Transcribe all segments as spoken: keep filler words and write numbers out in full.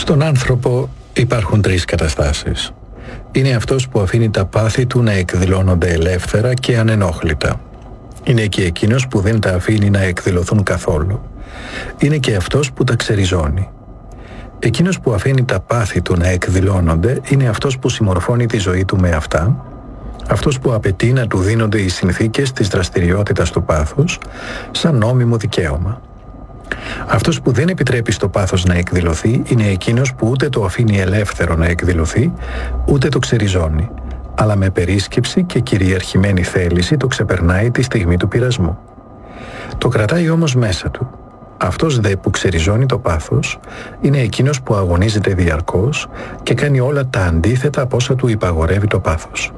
Στον άνθρωπο υπάρχουν τρεις καταστάσεις. Είναι αυτός που αφήνει τα πάθη του να εκδηλώνονται ελεύθερα και ανενόχλητα. Είναι και εκείνος που δεν τα αφήνει να εκδηλωθούν καθόλου. Είναι και αυτός που τα ξεριζώνει. Εκείνος που αφήνει τα πάθη του να εκδηλώνονται είναι αυτός που συμμορφώνει τη ζωή του με αυτά, αυτός που απαιτεί να του δίνονται οι συνθήκες της δραστηριότητας του πάθους σαν νόμιμο δικαίωμα. Αυτός που δεν επιτρέπει στο πάθος να εκδηλωθεί είναι εκείνος που ούτε το αφήνει ελεύθερο να εκδηλωθεί, ούτε το ξεριζώνει, αλλά με περίσκεψη και κυριαρχημένη θέληση το ξεπερνάει τη στιγμή του πειρασμού. Το κρατάει όμως μέσα του. Αυτός δε που ξεριζώνει το πάθος είναι εκείνος που αγωνίζεται διαρκώς και κάνει όλα τα αντίθετα από όσα του υπαγορεύει το πάθος.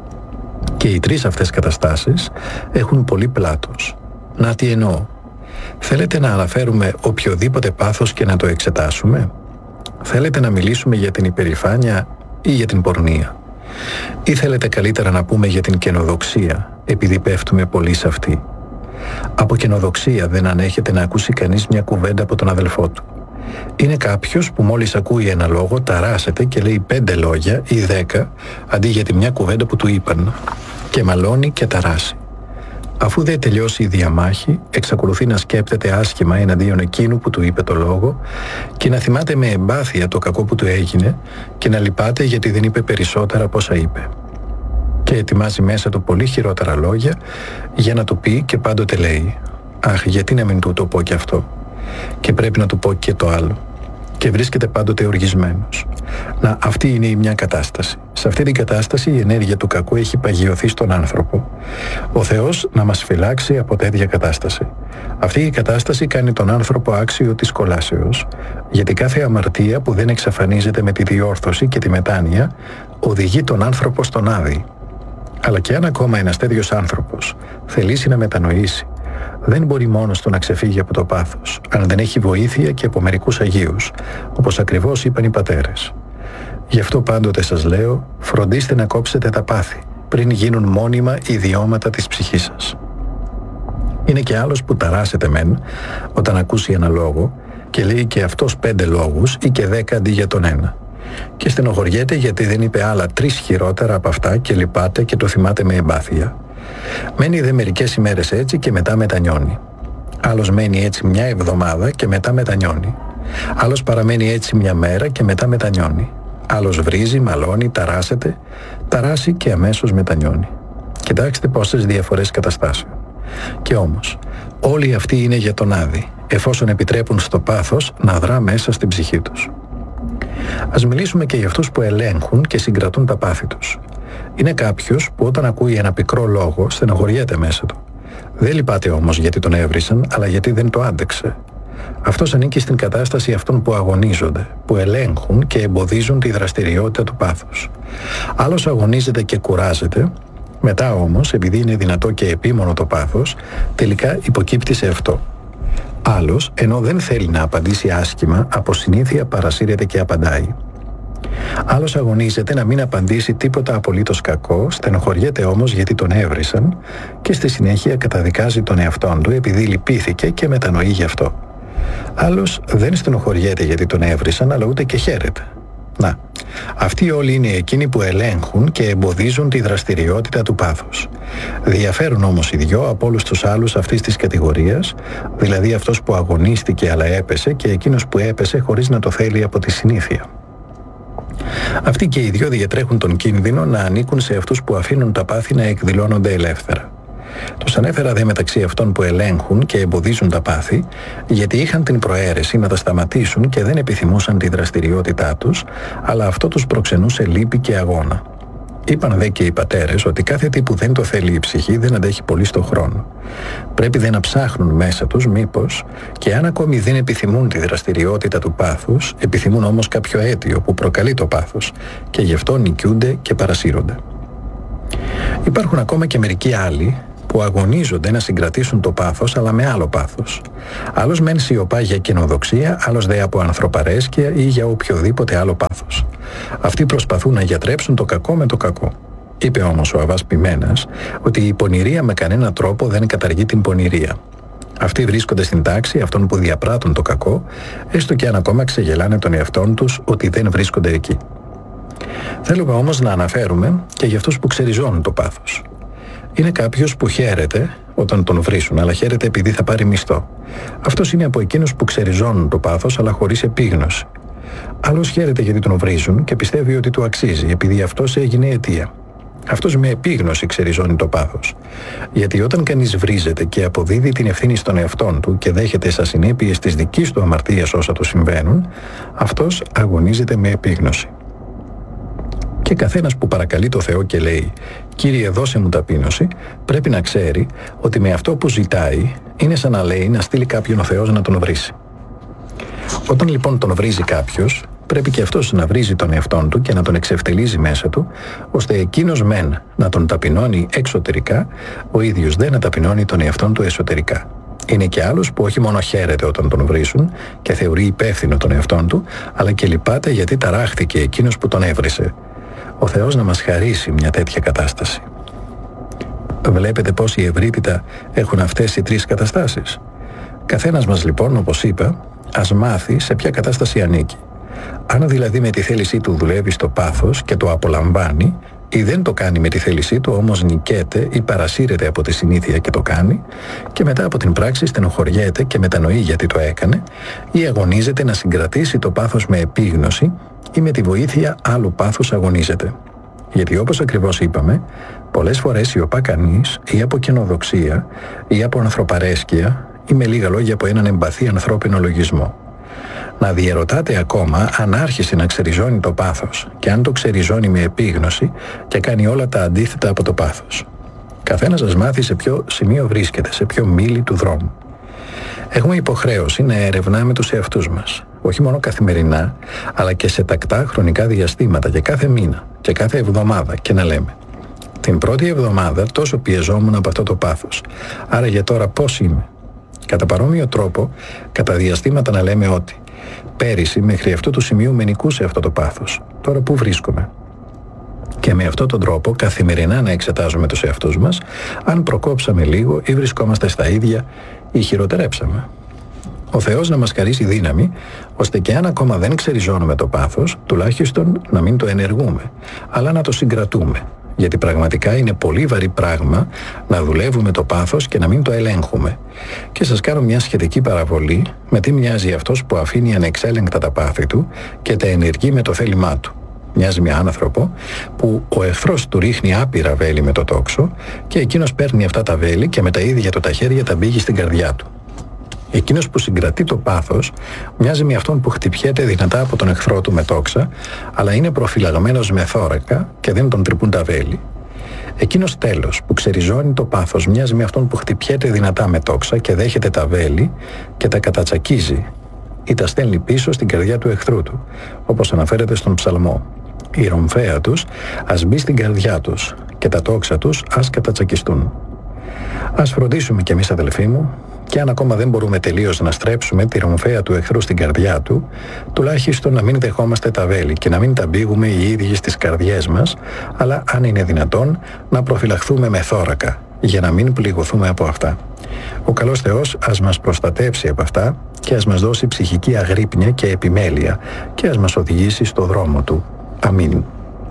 Και οι τρεις αυτές καταστάσεις έχουν πολύ πλάτος. Να τι εννοώ. Θέλετε να αναφέρουμε οποιοδήποτε πάθος και να το εξετάσουμε? Θέλετε να μιλήσουμε για την υπερηφάνεια ή για την πορνεία? Ή θέλετε καλύτερα να πούμε για την καινοδοξία, επειδή πέφτουμε πολύ σε αυτή? Από καινοδοξία δεν ανέχεται να ακούσει κανείς μια κουβέντα από τον αδελφό του. Είναι κάποιος που μόλις ακούει ένα λόγο ταράσεται και λέει πέντε λόγια ή δέκα αντί για τη μια κουβέντα που του είπαν, και μαλώνει και ταράσει. Αφού δεν τελειώσει η διαμάχη, εξακολουθεί να σκέπτεται άσχημα εναντίον εκείνου που του είπε το λόγο και να θυμάται με εμπάθεια το κακό που του έγινε και να λυπάται γιατί δεν είπε περισσότερα από όσα είπε. Και ετοιμάζει μέσα του πολύ χειρότερα λόγια για να του πει και πάντοτε λέει «Αχ, γιατί να μην του το πω και αυτό» και πρέπει να του πω και το άλλο. Και βρίσκεται πάντοτε οργισμένος. Να, αυτή είναι η μια κατάσταση. Σε αυτή την κατάσταση η ενέργεια του κακού έχει παγιωθεί στον άνθρωπο. Ο Θεός να μας φυλάξει από τέτοια κατάσταση. Αυτή η κατάσταση κάνει τον άνθρωπο άξιο της κολάσεως, γιατί κάθε αμαρτία που δεν εξαφανίζεται με τη διόρθωση και τη μετάνοια οδηγεί τον άνθρωπο στον άδη. Αλλά και αν ακόμα ένας τέτοιος άνθρωπος θελήσει να μετανοήσει, δεν μπορεί μόνος του να ξεφύγει από το πάθος, αν δεν έχει βοήθεια και από μερικούς Αγίους, όπως ακριβώς είπαν οι πατέρες. Γι' αυτό πάντοτε σας λέω, φροντίστε να κόψετε τα πάθη, πριν γίνουν μόνιμα ιδιώματα της ψυχής σας. Είναι και άλλος που ταράσεται μεν, όταν ακούσει ένα λόγο, και λέει και αυτός πέντε λόγους ή και δέκα αντί για τον ένα. Και στενοχωριέται γιατί δεν είπε άλλα τρεις χειρότερα από αυτά και λυπάται και το θυμάται με εμπάθεια. Μένει δε μερικές ημέρες έτσι και μετά μετανιώνει. Άλλος μένει έτσι μια εβδομάδα και μετά μετανιώνει. Άλλος παραμένει έτσι μια μέρα και μετά μετανιώνει. Άλλος βρίζει, μαλώνει, ταράσεται, ταράσει και αμέσως μετανιώνει. Κοιτάξτε πόσες διαφορές καταστάσεων. Και όμως, όλοι αυτοί είναι για τον άδη, εφόσον επιτρέπουν στο πάθος να δρά μέσα στην ψυχή τους. Ας μιλήσουμε και για αυτούς που ελέγχουν και συγκρατούν τα πάθη τους. Είναι κάποιος που όταν ακούει ένα πικρό λόγο στενοχωριέται μέσα του. Δεν λυπάται όμως γιατί τον έβρισαν, αλλά γιατί δεν το άντεξε. Αυτός ανήκει στην κατάσταση αυτών που αγωνίζονται, που ελέγχουν και εμποδίζουν τη δραστηριότητα του πάθους. Άλλος αγωνίζεται και κουράζεται, μετά όμως, επειδή είναι δυνατό και επίμονο το πάθος, τελικά υποκύπτει σε αυτό. Άλλος, ενώ δεν θέλει να απαντήσει άσχημα, από συνήθεια παρασύρεται και απαντάει. Άλλος αγωνίζεται να μην απαντήσει τίποτα απολύτως κακό, στενοχωριέται όμως γιατί τον έβρισαν και στη συνέχεια καταδικάζει τον εαυτόν του επειδή λυπήθηκε και μετανοεί γι' αυτό. Άλλος δεν στενοχωριέται γιατί τον έβρισαν, αλλά ούτε και χαίρεται. Να, αυτοί όλοι είναι εκείνοι που ελέγχουν και εμποδίζουν τη δραστηριότητα του πάθους. Διαφέρουν όμως οι δυο από όλους τους άλλους αυτής της κατηγορίας, δηλαδή αυτός που αγωνίστηκε αλλά έπεσε και εκείνος που έπεσε χωρίς να το θέλει από τη συνήθεια. Αυτοί και οι δυο διατρέχουν τον κίνδυνο να ανήκουν σε αυτούς που αφήνουν τα πάθη να εκδηλώνονται ελεύθερα. Τους ανέφερα δε μεταξύ αυτών που ελέγχουν και εμποδίζουν τα πάθη, γιατί είχαν την προαίρεση να τα σταματήσουν και δεν επιθυμούσαν τη δραστηριότητά τους, αλλά αυτό τους προξενούσε λύπη και αγώνα. Είπαν δε και οι πατέρες ότι κάθε τι που δεν το θέλει η ψυχή δεν αντέχει πολύ στο χρόνο. Πρέπει δε να ψάχνουν μέσα τους μήπως, και αν ακόμη δεν επιθυμούν τη δραστηριότητα του πάθους, επιθυμούν όμως κάποιο αίτιο που προκαλεί το πάθος και γι' αυτό νικιούνται και παρασύρονται. Υπάρχουν ακόμα και μερικοί άλλοι που αγωνίζονται να συγκρατήσουν το πάθος, αλλά με άλλο πάθος. Άλλος μεν σιωπά για καινοδοξία, άλλος δε από ανθρωπαρέσκεια ή για οποιοδήποτε άλλο πάθος. Αυτοί προσπαθούν να γιατρέψουν το κακό με το κακό. Είπε όμως ο Αββάς Ποιμένας ότι η πονηρία με κανένα τρόπο δεν καταργεί την πονηρία. Αυτοί βρίσκονται στην τάξη αυτών που διαπράττουν το κακό, έστω και αν ακόμα ξεγελάνε τον εαυτόν τους ότι δεν βρίσκονται εκεί. Θέλουμε όμως να αναφέρουμε και για αυτούς που ξεριζώνουν το πάθος. Είναι κάποιος που χαίρεται όταν τον βρίσουν, αλλά χαίρεται επειδή θα πάρει μισθό. Αυτός είναι από εκείνους που ξεριζώνουν το πάθος, αλλά χωρίς επίγνωση. Άλλος χαίρεται γιατί τον βρίζουν και πιστεύει ότι του αξίζει, επειδή αυτός έγινε αιτία. Αυτός με επίγνωση ξεριζώνει το πάθος. Γιατί όταν κανείς βρίζεται και αποδίδει την ευθύνη στον εαυτόν του και δέχεται σαν συνέπειες της δικής του αμαρτίας όσα του συμβαίνουν, αυτός αγωνίζεται με επίγνωση. Και καθένας που παρακαλεί το Θεό και λέει «Κύριε, δώσε μου ταπείνωση», πρέπει να ξέρει ότι με αυτό που ζητάει είναι σαν να λέει να στείλει κάποιον ο Θεός να τον βρίσει. Όταν λοιπόν τον βρίζει κάποιος, πρέπει και αυτός να βρίζει τον εαυτόν του και να τον εξευτελίζει μέσα του, ώστε εκείνος μεν να τον ταπεινώνει εξωτερικά, ο ίδιος δεν να ταπεινώνει τον εαυτόν του εσωτερικά. Είναι και άλλος που όχι μόνο χαίρεται όταν τον βρίσουν και θεωρεί υπεύθυνο τον εαυτόν του, αλλά και λυπάται γιατί ταράχθηκε εκείνος που τον έβρισε. Ο Θεός να μας χαρίσει μια τέτοια κατάσταση. Βλέπετε πόση ευρύτητα έχουν αυτές οι τρεις καταστάσεις. Καθένας μας λοιπόν, όπως είπα, ας μάθει σε ποια κατάσταση ανήκει. Αν δηλαδή με τη θέλησή του δουλεύει στο πάθος και το απολαμβάνει, ή δεν το κάνει με τη θέλησή του, όμως νικέται ή παρασύρεται από τη συνήθεια και το κάνει, και μετά από την πράξη στενοχωριέται και μετανοεί γιατί το έκανε, ή αγωνίζεται να συγκρατήσει το πάθος με επίγνωση ή με τη βοήθεια άλλου πάθους αγωνίζεται. Γιατί όπως ακριβώς είπαμε, πολλές φορές σιωπά κανείς ή από καινοδοξία ή από ανθρωπαρέσκεια ή με λίγα λόγια από έναν εμπαθή ανθρώπινο λογισμό. Να διερωτάτε ακόμα αν άρχισε να ξεριζώνει το πάθος και αν το ξεριζώνει με επίγνωση και κάνει όλα τα αντίθετα από το πάθος. Καθένας σας μάθει σε ποιο σημείο βρίσκεται, σε ποιο μίλι του δρόμου. Έχουμε υποχρέωση να ερευνάμε τους εαυτούς μας, όχι μόνο καθημερινά, αλλά και σε τακτά χρονικά διαστήματα και κάθε μήνα και κάθε εβδομάδα, και να λέμε την πρώτη εβδομάδα τόσο πιεζόμουν από αυτό το πάθος, άρα για τώρα πώς είμαι. Κατά παρόμοιο τρόπο, κατά διαστήματα να λέμε ότι πέρυσι μέχρι αυτού του σημείου με νικούσε αυτό το πάθος, τώρα πού βρίσκομαι. Και με αυτόν τον τρόπο καθημερινά να εξετάζουμε τους εαυτούς μας, αν προκόψαμε λίγο ή βρισκόμαστε στα ίδια ή χειροτερέψαμε. Ο Θεός να μας χαρίσει δύναμη, ώστε και αν ακόμα δεν ξεριζώνουμε το πάθος, τουλάχιστον να μην το ενεργούμε, αλλά να το συγκρατούμε. Γιατί πραγματικά είναι πολύ βαρύ πράγμα να δουλεύουμε το πάθος και να μην το ελέγχουμε. Και σας κάνω μια σχετική παραβολή με τι μοιάζει αυτός που αφήνει ανεξέλεγκτα τα πάθη του και τα ενεργεί με το θέλημά του. Μοιάζει με άνθρωπο που ο εχθρός του ρίχνει άπειρα βέλη με το τόξο και εκείνος παίρνει αυτά τα βέλη και με τα ίδια του τα χέρια τα μπήγει στην καρδιά του. Εκείνος που συγκρατεί το πάθος μοιάζει με αυτόν που χτυπιέται δυνατά από τον εχθρό του με τόξα, αλλά είναι προφυλαγμένος με θώρακα και δεν τον τρυπούν τα βέλη. Εκείνος τέλος που ξεριζώνει το πάθος μοιάζει με αυτόν που χτυπιέται δυνατά με τόξα και δέχεται τα βέλη και τα κατατσακίζει ή τα στέλνει πίσω στην καρδιά του εχθρού του, όπως αναφέρεται στον ψαλμό. Η ρομφαία τους ας μπει στην καρδιά τους και τα τόξα τους ας κατατσακιστούν. Ας φροντίσουμε κι εμείς, αδελφοί μου, και αν ακόμα δεν μπορούμε τελείως να στρέψουμε τη ρομφαία του εχθρού στην καρδιά του, τουλάχιστον να μην δεχόμαστε τα βέλη και να μην τα μπήγουμε οι ίδιοι στις καρδιές μας, αλλά αν είναι δυνατόν να προφυλαχθούμε με θώρακα, για να μην πληγωθούμε από αυτά. Ο καλός Θεός ας μας προστατεύσει από αυτά και ας μας δώσει ψυχική αγρύπνια και επιμέλεια και ας μας οδηγήσει στο δρόμο Του. Αμήν.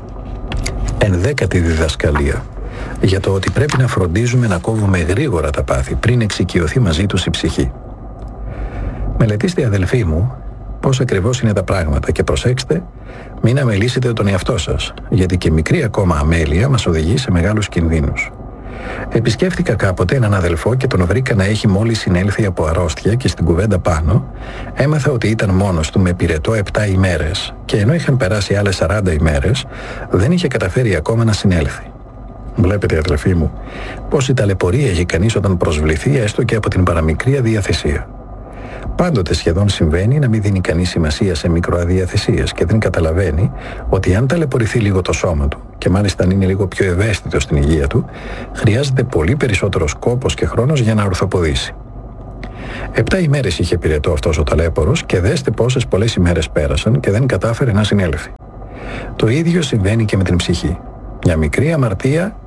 Ενδέκατη διδασκαλία. Για το ότι πρέπει να φροντίζουμε να κόβουμε γρήγορα τα πάθη πριν εξοικειωθεί μαζί τους η ψυχή. Μελετήστε, αδελφοί μου, πώς ακριβώς είναι τα πράγματα και προσέξτε μην αμελήσετε τον εαυτό σας, γιατί και μικρή ακόμα αμέλεια μας οδηγεί σε μεγάλους κινδύνους. Επισκέφθηκα κάποτε έναν αδελφό και τον βρήκα να έχει μόλις συνέλθει από αρρώστια και στην κουβέντα πάνω έμαθα ότι ήταν μόνος του με πυρετό επτά ημέρες και ενώ είχαν περάσει άλλες σαράντα ημέρες δεν είχε καταφέρει ακόμα να συνέλθει. Βλέπετε, αδελφοί μου, πόση ταλαιπωρία έχει κανείς όταν προσβληθεί έστω και από την παραμικρή αδιαθεσία. Πάντοτε σχεδόν συμβαίνει να μην δίνει κανείς σημασία σε μικροαδιαθεσίες και δεν καταλαβαίνει ότι αν ταλαιπωρηθεί λίγο το σώμα του και μάλιστα αν είναι λίγο πιο ευαίσθητο στην υγεία του, χρειάζεται πολύ περισσότερος κόπος και χρόνος για να ορθοποδήσει. Επτά ημέρες είχε πυρετό αυτός ο ταλέπορος και δέστε πόσες πολλές ημέρες πέρασαν και δεν κατάφερε να συνέλθει. Το ίδιο συμβαίνει και με την ψυχή. Μια μικρή αμαρτία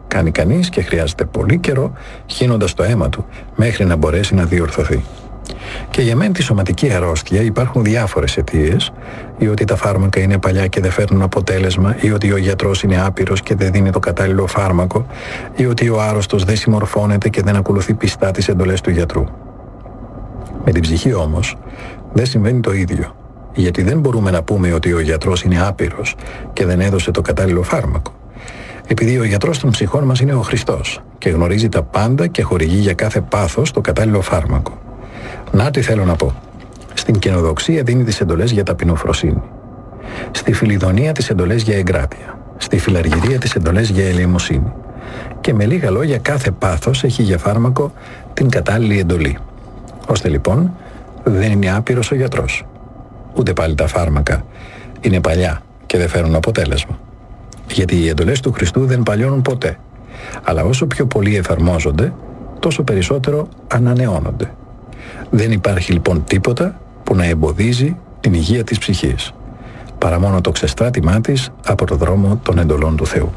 κάνει κανείς και χρειάζεται πολύ καιρό χύνοντας το αίμα του μέχρι να μπορέσει να διορθωθεί. Και για μεν τη σωματική αρρώστια υπάρχουν διάφορες αιτίες, ή ότι τα φάρμακα είναι παλιά και δεν φέρνουν αποτέλεσμα, ή ότι ο γιατρός είναι άπειρος και δεν δίνει το κατάλληλο φάρμακο, ή ότι ο άρρωστος δεν συμμορφώνεται και δεν ακολουθεί πιστά τις εντολές του γιατρού. Με την ψυχή όμως δεν συμβαίνει το ίδιο, γιατί δεν μπορούμε να πούμε ότι ο γιατρός είναι άπειρος και δεν έδωσε το κατάλληλο φάρμακο, επειδή ο γιατρός των ψυχών μας είναι ο Χριστός και γνωρίζει τα πάντα και χορηγεί για κάθε πάθος το κατάλληλο φάρμακο. Να τι θέλω να πω. Στην καινοδοξία δίνει τις εντολές για ταπεινοφροσύνη. Στη φιλιδονία τις εντολές για εγκράτεια. Στη φιλαργυρία τις εντολές για ελεημοσύνη. Και με λίγα λόγια κάθε πάθος έχει για φάρμακο την κατάλληλη εντολή. Ώστε λοιπόν δεν είναι άπειρος ο γιατρός. Ούτε πάλι τα φάρμακα είναι παλιά και δεν φέρουν αποτέλεσμα. Γιατί οι εντολές του Χριστού δεν παλιώνουν ποτέ. Αλλά όσο πιο πολύ εφαρμόζονται, τόσο περισσότερο ανανεώνονται. Δεν υπάρχει λοιπόν τίποτα που να εμποδίζει την υγεία της ψυχής, παρά μόνο το ξεστράτημά της από το δρόμο των εντολών του Θεού.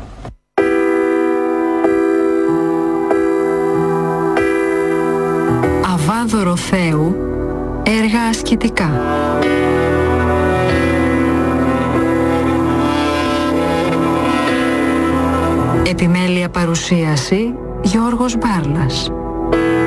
Αβάδωρο Θεού, έργα ασκητικά. Επιμέλεια παρουσίαση Γιώργος Μπάρλας.